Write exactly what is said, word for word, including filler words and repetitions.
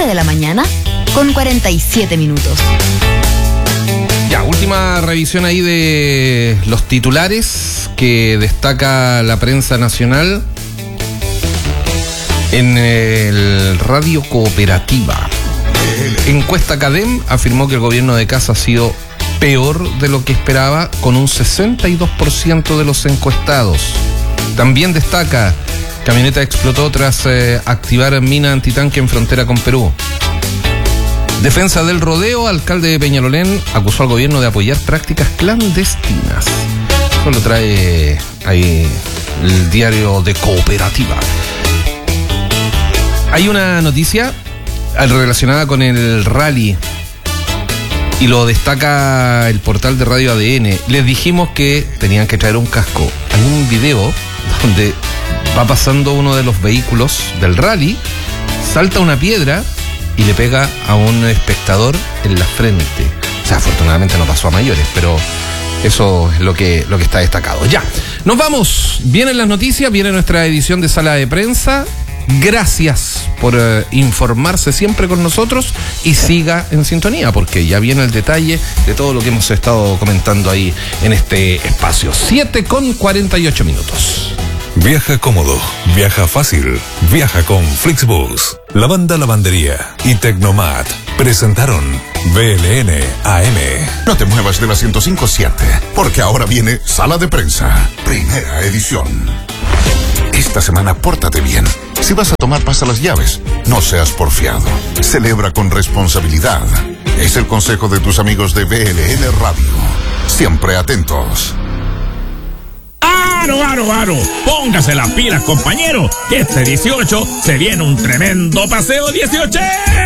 nueve de la mañana con cuarenta y siete minutos. Ya, última revisión ahí de los titulares que destaca la prensa nacional en el Radio Cooperativa. Encuesta Cadem afirmó que el gobierno de Kast ha sido peor de lo que esperaba, con un sesenta y dos por ciento de los encuestados. También destaca: camioneta explotó tras eh, activar mina antitanque en frontera con Perú. Defensa del rodeo, alcalde de Peñalolén acusó al gobierno de apoyar prácticas clandestinas. Eso lo trae ahí el diario de Cooperativa. Hay una noticia relacionada con el rally y lo destaca el portal de Radio A D N. Les dijimos que tenían que traer un casco. Hay un video donde va pasando uno de los vehículos del rally, salta una piedra y le pega a un espectador en la frente. O sea, afortunadamente no pasó a mayores, pero eso es lo que, lo que está destacado. Ya, nos vamos. Vienen las noticias, viene nuestra edición de Sala de Prensa. Gracias por eh, informarse siempre con nosotros y siga en sintonía, porque ya viene el detalle de todo lo que hemos estado comentando ahí en este espacio. siete con cuarenta y ocho minutos. Viaja cómodo, viaja fácil, viaja con Flixbus. La Banda Lavandería y Tecnomat presentaron B L N A M. No te muevas de la ciento cinco punto siete, porque ahora viene Sala de Prensa, primera edición. Esta semana pórtate bien. Si vas a tomar, pasa las llaves. No seas porfiado. Celebra con responsabilidad. Es el consejo de tus amigos de B L N Radio. Siempre atentos. ¡Aro, aro, aro! Póngase las pilas, compañero. Este dieciocho se viene un tremendo paseo dieciocho.